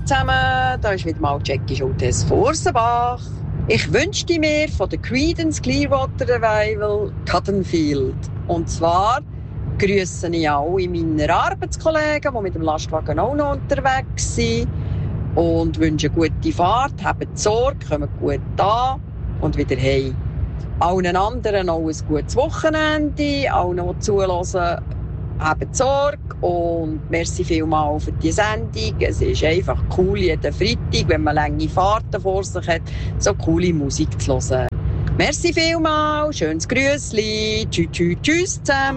zusammen, da ist wieder mal Jackie Schultes Fursenbach. Ich wünschte mir von der Creedence Clearwater Revival Cottonfield. Und zwar grüße ich alle meine Arbeitskollegen, die mit dem Lastwagen auch noch unterwegs sind. Und wünsche eine gute Fahrt, habt Sorge, kommt gut an und wieder heim. Allen anderen auch ein gutes Wochenende, allen, die zuhören, habt Sorge und merci vielmals für die Sendung. Es ist einfach cool, jeden Freitag, wenn man lange Fahrten vor sich hat, so coole Musik zu hören. Merci vielmals, schönes Grüßli, tschüss zusammen.